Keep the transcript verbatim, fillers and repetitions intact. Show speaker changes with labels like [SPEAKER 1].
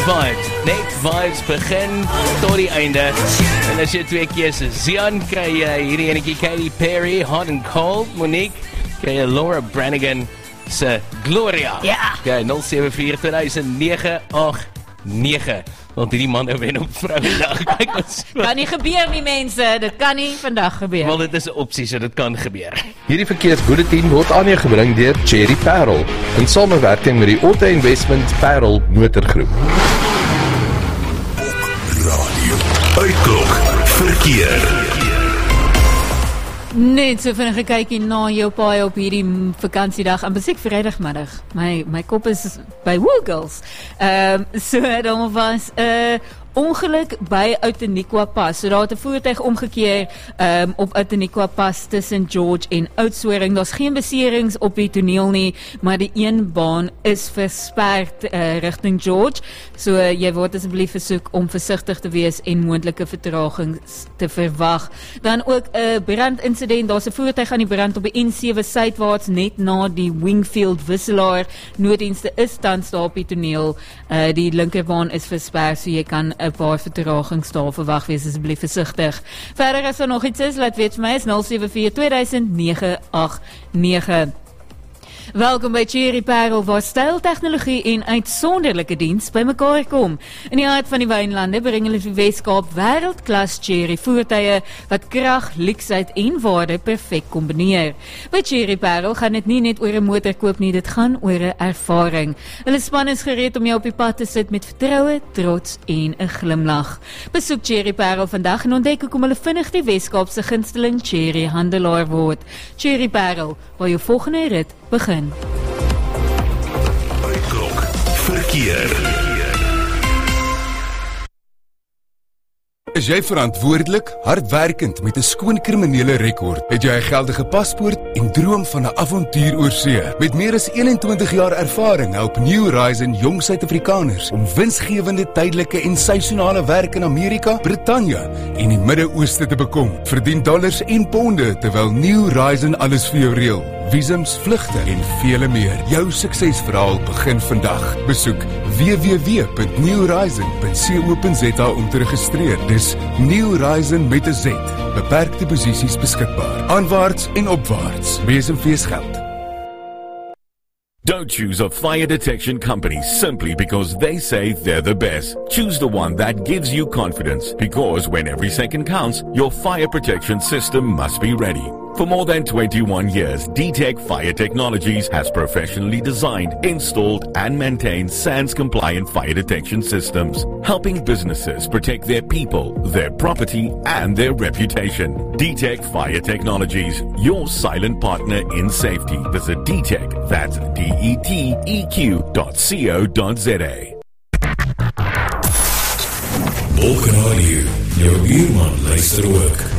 [SPEAKER 1] Vibes. Net Vibes begin tot die einde. En as jy twee keuse Zian, kry jy hierdie enetjie Katy Perry, Hot and Cold. Monique, kry jy Laura Branigan se Gloria.
[SPEAKER 2] Ja.
[SPEAKER 1] Okay, nul sewe vier twee nege agt nege. Want hierdie man wen op Vrouedag. Kyk ons.
[SPEAKER 2] Kan nie gebeur nie, mense. Dit kan nie vandag gebeur.
[SPEAKER 1] Wel, dit is 'n opsie, so dit kan gebeur.
[SPEAKER 3] Hierdie verkeersbulletin word aan jou gebring deur Cherry Parel in samewerking met die Auto Investment Parel Motorgroep.
[SPEAKER 4] Radio Uitklok Verkeer.
[SPEAKER 2] Net so vinnig gekykie na jou paai op hierdie vakansiedag en besiek Vrydagmiddag. My my kop is by Woogles. Ehm um, so dan was 'n uh, ongeluk by Outeniqua Pas. So daar het 'n voertuig omgekeer um, op Outeniqua Pas tussen George en Oudtshoorn. Daar's geen beserings op die toneel nie, maar die een baan is versperd uh, rigting George. So uh, jy word asseblief versoek om versigtig te wees en moontlike vertragings te verwag. Dan ook 'n uh, brandinsident. Daar's 'n voertuig aan die brand op die N sewe suidwaarts net na die Wingfield wisselaar. Nooddienste is tans daar op die toneel. Uh, die linkerbaan is versper, so jy kan 'n paar vertragings daar verwag wees, asseblief versigtig. Verder as daar nog iets is, laat weet vir my is nul sewe vier twee nege agt nege. Welkom by Cherry Parel, waar styl, tegnologie en uitsonderlike diens by mekaar kom. In die hart van die wynlande bring hulle die Weskaap wêreldklas Cherry voertuie wat krag, luksheid en waarde perfek kombineer. By Cherry Parel gaan dit nie net oor 'n motor koop nie, dit gaan oor 'n ervaring. Hulle span is gereed om jou op die pad te sit met vertroue, trots en 'n glimlag. Besoek Cherry Parel vandag en ontdek hoe kom hulle vinnig die Weskaap se gunsteling Cherry handelaar word. Cherry Parel, waar jou volgende rit begin.
[SPEAKER 4] Uitklok Verkeer.
[SPEAKER 5] Is jy verantwoordelik, hardwerkend met 'n skoon kriminele rekord? Het jy 'n geldige paspoort en droom van 'n avontuur oor see? Met meer as eenentwintig jaar ervaring help New Horizon jong Suid-Afrikaners om winsgewende tydelike en seisonale werk in Amerika, Brittanje en die Midde-Ooste te bekom. Verdien dollars en ponde terwyl New Horizon alles vir jou reël. Visums, vlugte en vele meer. Jou suksesverhaal begin vandag. Besoek w w w punt new horizon punt co punt z a om te registreer. Dis New Horizon met 'n Z. Beperkte posisies beskikbaar. Aanwaarts en opwaarts. Besenfees geld.
[SPEAKER 4] Don't choose a fire detection company simply because they say they're the best. Choose the one that gives you confidence, because when every second counts, your fire protection system must be ready. For more than twenty-one years, D-Tech Fire Technologies has professionally designed, installed, and maintained SANS-compliant fire detection systems, helping businesses protect their people, their property, and their reputation. D-Tech Fire Technologies, your silent partner in safety. Visit D-Tech, that's D E T E Q dot co dot z a. Volksradio, jou buurman luister ook.